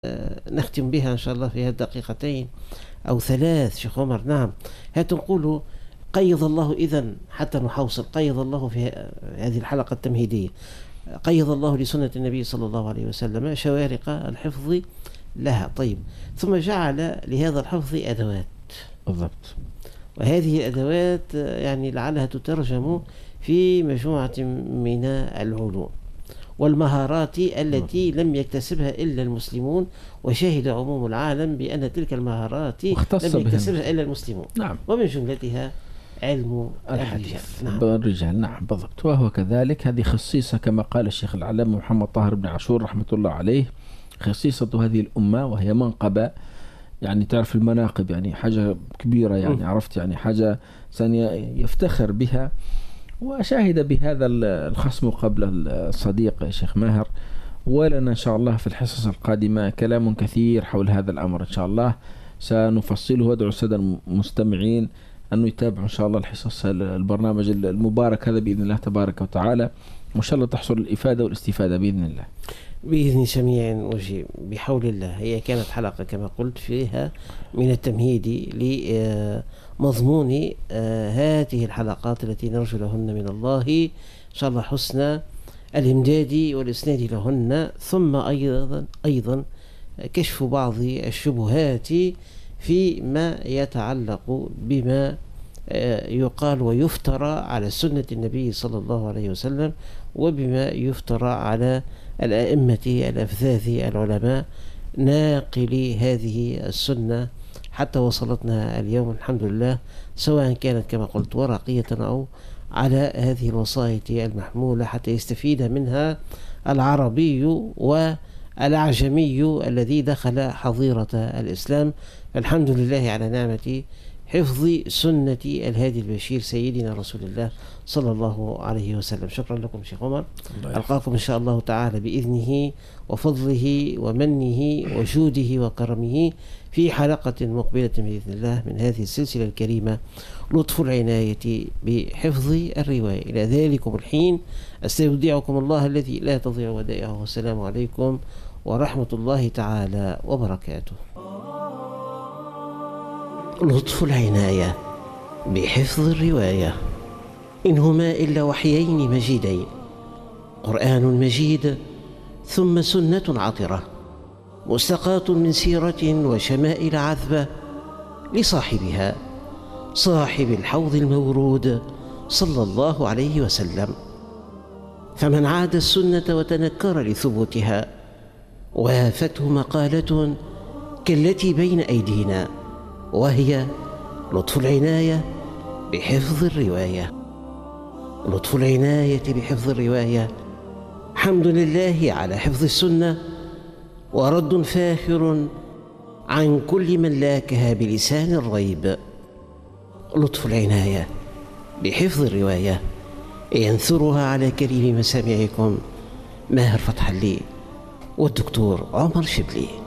نختم بها إن شاء الله في هذه الدقيقتين أو ثلاث. شيخ عمر، نعم، هات نقول قيض الله إذن حتى نحوصل. قيض الله في هذه الحلقة التمهيدية، قيض الله لسنة النبي صلى الله عليه وسلم شوارق الحفظ لها. طيب، ثم جعل لهذا الحفظ أدوات. بالضبط. وهذه الأدوات يعني لعلها تترجم في مجموعة من العلوم والمهارات التي لم يكتسبها إلا المسلمون، وشهد عموم العالم بأن تلك المهارات لم يكتسبها إلا المسلمون. نعم. ومن جملتها علم الحديث. نعم. الرجال. نعم بالضبط. وهو كذلك، هذه خصيصة كما قال الشيخ العلامة محمد طاهر بن عاشور رحمة الله عليه، خصيصة هذه الأمة، وهي منقبة. يعني تعرف المناقب يعني حاجة كبيرة، يعني عرفت، يعني حاجة يفتخر بها. وشاهد بهذا الخصم قبل الصديق شيخ ماهر، ولنا إن شاء الله في الحصص القادمة كلام كثير حول هذا الأمر إن شاء الله سنفصله. وادعو السادة المستمعين أنه يتابعوا إن شاء الله الحصص البرنامج المبارك هذا بإذن الله تبارك وتعالى، وإن شاء الله تحصل الإفادة والاستفادة بإذن الله، بإذن سميع وجيب بحول الله. هي كانت حلقة كما قلت فيها من التمهيد لمضمون هذه الحلقات التي نرجو لهن من الله إن شاء الله حسن الإمداد والإسناد لهن، ثم أيضا كشف بعض الشبهات فيما يتعلق بما يقال ويفترى على سنة النبي صلى الله عليه وسلم، وبما يفترى على الأئمة الأفذاذ العلماء ناقلي هذه السنة حتى وصلتنا اليوم الحمد لله، سواء كانت كما قلت ورقية أو على هذه الوسائط المحمولة، حتى يستفيد منها العربي والأعجمي الذي دخل حظيرة الإسلام. الحمد لله على نعمة حفظ سنة الهادي البشير سيدنا رسول الله صلى الله عليه وسلم. شكرا لكم شيخ عمر، ألقاكم إن شاء الله تعالى بإذنه وفضله ومنه وجوده وكرمه في حلقة مقبلة بإذن الله من هذه السلسلة الكريمة لطف العناية بحفظ الرواية. إلى ذلكم الحين أستودعكم الله الذي لا تضيع ودائعه، والسلام عليكم ورحمة الله تعالى وبركاته. لطف العناية بحفظ الرواية، إن هما إلا وحيين مجيدين، قرآن مجيد ثم سنة عطرة مستقاة من سيرة وشمائل عذبة لصاحبها، صاحب الحوض المورود صلى الله عليه وسلم. فمن عاد السنة وتنكر لثبوتها وافته مقالة كالتي بين أيدينا، وهي لطف العناية بحفظ الرواية. لطف العناية بحفظ الرواية، حمد لله على حفظ السنة، ورد فاخر عن كل من لاكها بلسان الريب. لطف العناية بحفظ الرواية ينثرها على كريم مسامعكم ماهر فتح الله والدكتور عمر شبلي.